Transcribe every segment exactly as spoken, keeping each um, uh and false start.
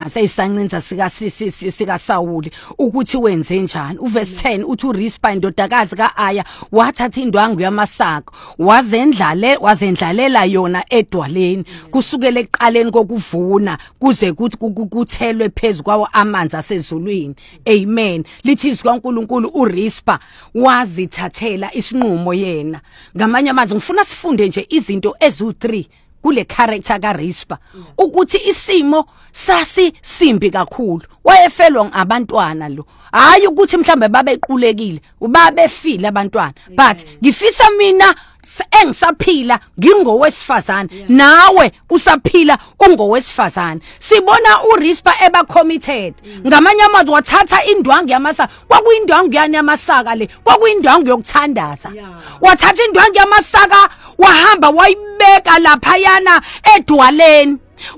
uchaze isancinza sika sika Sawuli ukuthi wenze njani. Uverse ten uthi uRispa indodakazi kaAya wathatha indwangu yamasaka wazendlale wazendlalela yona edwaleni kusukela eqaleni kokuvuna kuze kuthi kuthelwe phezulu kwawo amanzi asezulwini. Amen. Lithi kaNkulunkulu uRispa wazithathela isinqumo yena. Ngamanye amazwi ngifuna sifunde nje izinto ezu three kule character kaRispa ukuthi isimo sasi simbi kakhulu. Wayefelwa ngabantwana lo. Hayi ukuthi mhlambe babequlekile, ubabefile abantwana. But ngifisa mina engisaphila ngingowesifazane nawe usaphila ungowesifazane. Sibona uRispa eba committed. Ngamanye amazwi wathatha indwangu yamasaka. Kwakuyindwangu yani yamasaka le. Kwakuyindwangu yokuthandaza. Wathatha indwangu yamasaka wahamba wayibeka lapha yana edwaleni.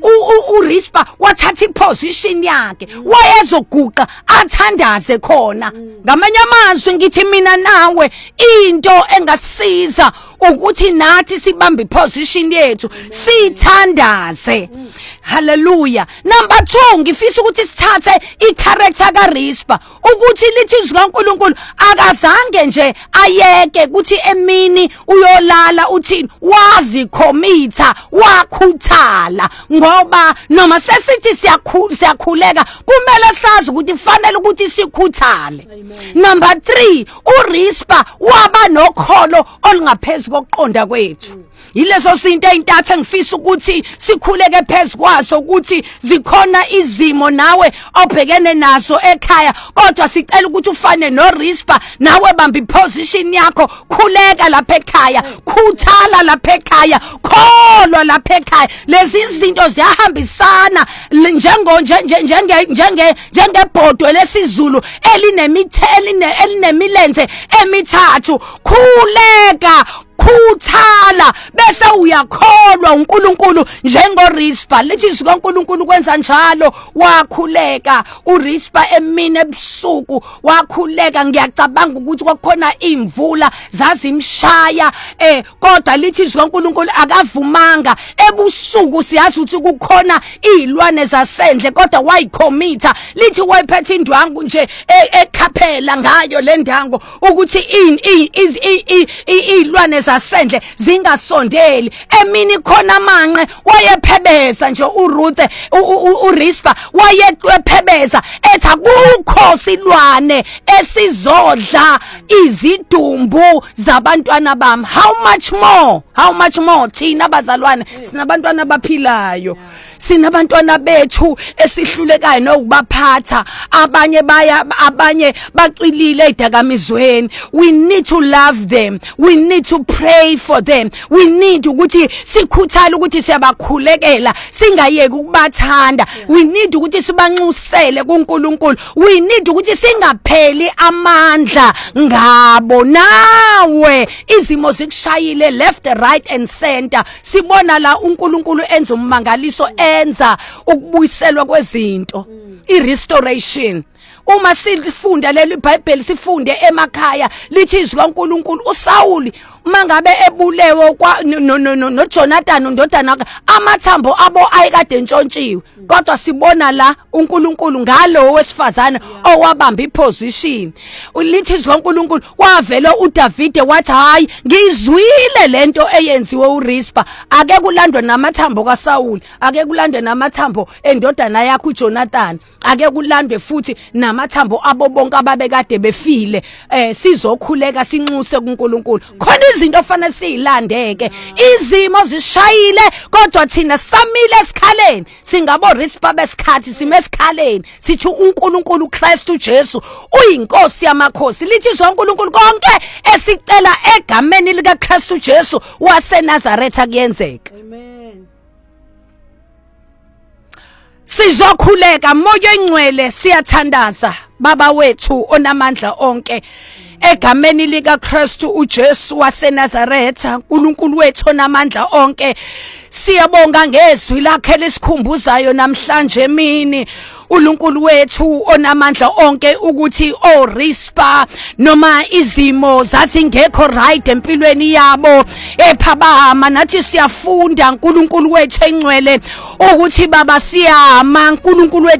uRispa wathatha iposition yakhe wayezoguqa athandaze khona. Ngamanye amazwi ngithi mina nawe into engasiza ukuthi nathi sibambe iposition yethu sithandaze. Hallelujah. Number two ngifisa ukuthi sithathe icharacter kaRispa ukuthi lithi izwi kaNkulunkulu akazange nje ayeke ukuthi emini uyolala uthini wazi committa wakhuthala. Ngoba noma sesithi siyakhulu siyakhuleka kumele sazi ukuthi kufanele ukuthi sikhuthale. Number three uRispa waba nokholo olungaphezulu kokuqonda kwethu. Yilezo zinto ezintathu engifisa ukuthi sikhuleke phezulu kwazo ukuthi zikhona izimo nawe obhekene nazo ekhaya kodwa sicela ukuthi ufane noRispa nawe bamba iposition yakho khuleka lapha ekhaya khuthala lapha ekhaya kholwa lapha ekhaya. Lezi zinto ziyahambisana njengo njenge njenge njengebhodwe lesizulu elinemithe elinemilenze emithathu. Khuleka khuthala bese uyakholwa uNkulunkulu njengoRispa. Lithi izwi kaNkulunkulu kwenza njalo wakhuleka uRispa emini ebusuku wakhuleka. Ngiyacabanga ukuthi kwakhona imvula zazimshaya eh kodwa lithi izwi kaNkulunkulu akavumanga. Ebusuku siyazi ukuthi kukhona izilwane zasendle kodwa wayicommitta. Lithi wayiphethe indwangu nje ekhaphela ngayo le ndango ukuthi izilwane zasendle zingasondeli. Emini khona amanqe wayephebeza nje uRuthe uRispa wayephebeza ethi akukho silwane esizodla izidumbu zabantwana bami. How much more how much more thina abazalwane sinabantwana abaphilayo, sinabantwana bethu esihlulekayo nokubaphatha. Abanye baya abanye bacwilile edakamizweni. We need to love them, we need to pray for them, we need ukuthi sikhuthale ukuthi siyabakhulekela singayeki ukubathanda. We need ukuthi sibanxusele kuNkulunkulu. We need ukuthi singapheli amandla ngabo. Nawe izimo zikushayile left right and center. Sibona la uNkulunkulu enza umangaliso enza ukubuyiselwa kwezinto, i-restoration. Uma sifunda leli iBhayibheli sifunde emakhaya lithi izwi kaNkulunkulu uSawuli mangabe ebulewe kwa no no no no Jonathan ndodana amathambo abo ayekade entshontshiwe kodwa sibona la uNkulunkulu ngalo wesifazana owabamba iposition. Lithi izwi kaNkulunkulu wavela uDavide wathi hayi ngizwile lento eyenziwe uRispa ake kulandwe namathambo kaSawuli ake kulandwe namathambo endodana yakhe uJonathan ake kulandwe futhi namathambo abo bonke ababekade befile. Eh sizokhuleka sinxuse kuNkulunkulu khona izinto ofanele sizilandeke. Izimo zishayile kodwa thina samile esikhaleni singabo Rispa besikhathi sime esikhaleni sithi uNkulunkulu uKristu Jesu uyinkosi yamakhosi. Lithi izwi kaNkulunkulu konke esicela egameni lika Kristu Jesu waseNazaretha kuyenzeka. Amen. Sizokhuleka moyo engcwele siyathandaza baba wethu onamandla onke egameni lika Kristu uJesu waseNazaretha. uNkulunkulu wethu onamandla onke siyabonga ngezwi lakhe lesikhumbuzayo namhlanje emini. uNkulunkulu wethu onamandla onke ukuthi oRispa noma izimo zathi ngekho right empilweni yabo ePhabama nathi siyafunda uNkulunkulu wethu engcwele ukuthi baba siyama uNkulunkulu